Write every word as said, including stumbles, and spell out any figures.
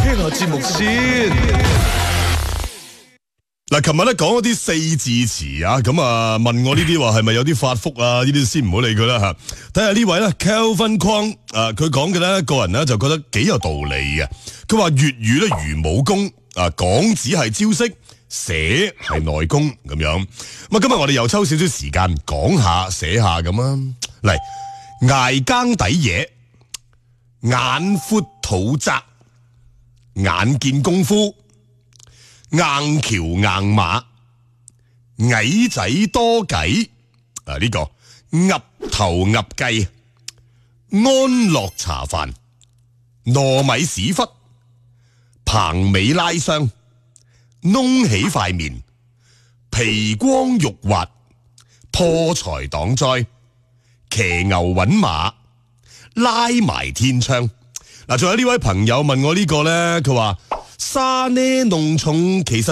聽下節目先。 嗱，琴日咧講嗰啲四字詞啊，咁啊問我呢啲話係咪有啲發福啊？呢啲先唔好理佢啦吓。睇下呢位咧 Kelvin Kwong 啊，佢講嘅咧個人咧就覺得幾有道理嘅。佢話粵語咧如武功啊，講只係招式，寫係內功咁樣。咁啊，今日我哋又抽少少時間講下寫下咁啊。嚟，捱更抵夜，眼闊肚窄，眼見功夫。硬橋硬馬，矮仔多計啊！呢、這個岌頭岌計，安樂茶飯，糯米屎忽，棚尾拉箱，窿起塊面，皮光肉滑，破財擋災，騎牛搵馬，拉埋天窗。嗱，仲有呢位朋友問我呢個咧，佢話沙呢弄重其實